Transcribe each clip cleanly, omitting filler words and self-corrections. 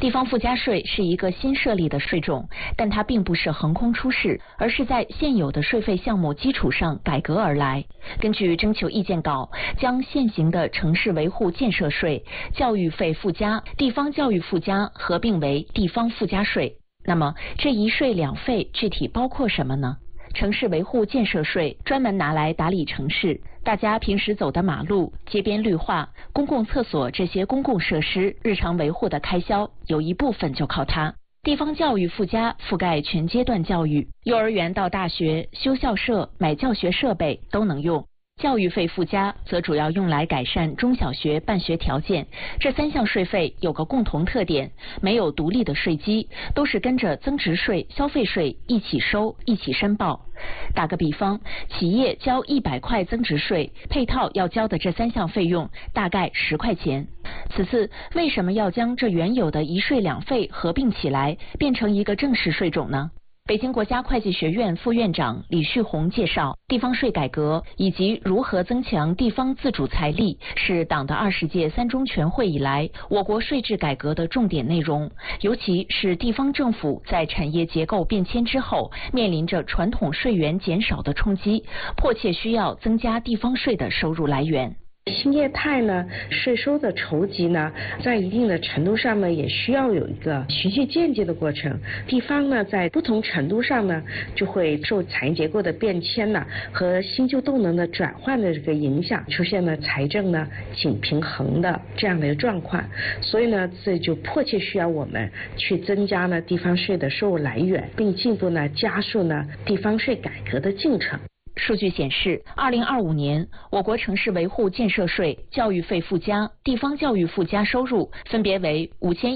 地方附加税是一个新设立的税种，但它并不是横空出世，而是在现有的税费项目基础上改革而来。根据征求意见稿，将现行的城市维护建设税、教育费附加、地方教育附加合并为地方附加税。那么这一税两费具体包括什么呢？城市维护建设税专门拿来打理城市，大家平时走的马路、街边绿化、公共厕所这些公共设施日常维护的开销，有一部分就靠它。地方教育附加覆盖全阶段教育，幼儿园到大学，修校舍、买教学设备都能用。教育费附加则主要用来改善中小学办学条件。这三项税费有个共同特点，没有独立的税基，都是跟着增值税、消费税一起收、一起申报。打个比方，企业交100块增值税，配套要交的这三项费用大概10块钱。此次为什么要将这原有的一税两费合并起来，变成一个正式税种呢？北京国家会计学院副院长李旭红介绍，地方税改革以及如何增强地方自主财力是党的20届3中全会以来我国税制改革的重点内容，尤其是地方政府在产业结构变迁之后，面临着传统税源减少的冲击，迫切需要增加地方税的收入来源。 新业态呢，税收的筹集呢，在一定的程度上呢，也需要有一个循序渐进的过程。地方呢，在不同程度上呢，就会受产业结构的变迁呢和新旧动能的转换的这个影响，出现了财政呢紧平衡的这样的一个状况。所以呢，这就迫切需要我们去增加呢地方税的收入来源，并进一步呢加速呢地方税改革的进程。 数据显示，2025年我国城市维护建设税、教育费附加、地方教育附加收入分别为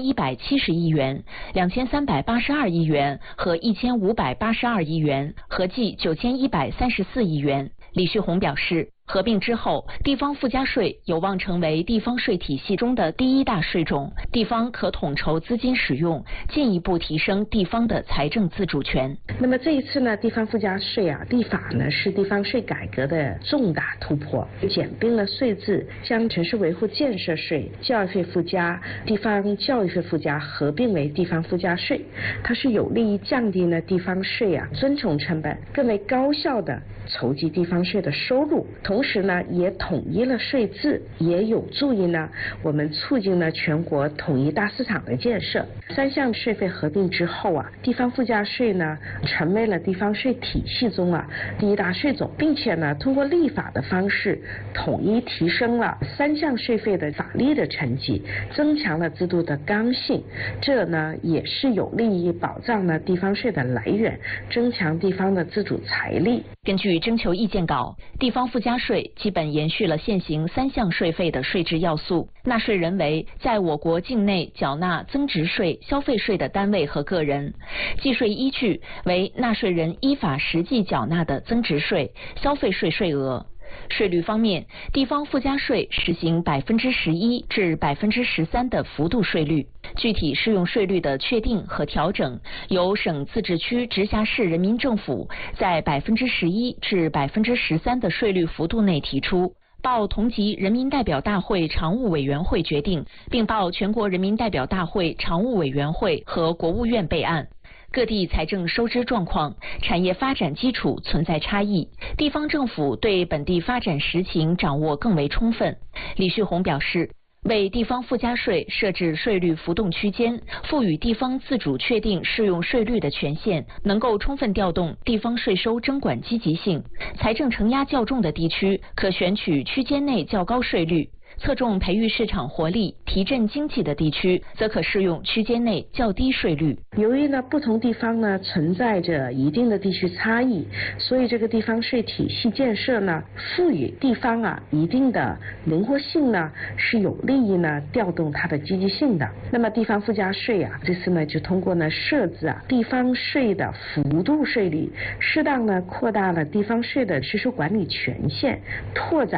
5170亿元、2382亿元和1582亿元，合计9134亿元。李旭红表示，合并之后，地方附加税有望成为地方税体系中的第一大税种，地方可统筹资金使用，进一步提升地方的财政自主权。 那么这一次呢，地方附加税立法呢是地方税改革的重大突破，简并了税制，将城市维护建设税、教育费附加、地方教育费附加合并为地方附加税，它是有利于降低呢地方税遵从成本，更为高效的筹集地方税的收入，同时呢也统一了税制，也有助于呢我们促进了全国统一大市场的建设。三项税费合并之后地方附加税呢成为了地方税体系中第一大税种，并且呢通过立法的方式统一提升了三项税费的法律的层级，增强了制度的刚性。这呢也是有利于保障了地方税的来源，增强地方的自主财力。 根据征求意见稿，地方附加税基本延续了现行3项税费的税制要素，纳税人为在我国境内缴纳增值税、消费税的单位和个人，计税依据为纳税人依法实际缴纳的增值税、消费税税额。税率方面，地方附加税实行11%至13%的幅度税率，具体适用税率的确定和调整由省、自治区、直辖市人民政府在11%至13%的税率幅度内提出，报同级人民代表大会常务委员会决定，并报全国人民代表大会常务委员会和国务院备案。各地财政收支状况、产业发展基础存在差异，地方政府对本地发展实情掌握更为充分。李旭红表示，为地方附加税设置税率浮动区间，赋予地方自主确定适用税率的权限，能够充分调动地方税收征管积极性。财政承压较重的地区，可选取区间内较高税率；侧重培育市场活力、提振经济的地区，则可适用区间内较低税率。 由于呢不同地方呢存在着一定的地区差异，所以这个地方税体系建设呢，赋予地方一定的灵活性呢，是有利于呢调动它的积极性的。那么地方附加税这次呢就通过呢设置地方税的幅度税率，适当呢扩大了地方税的税收管理权限，拓展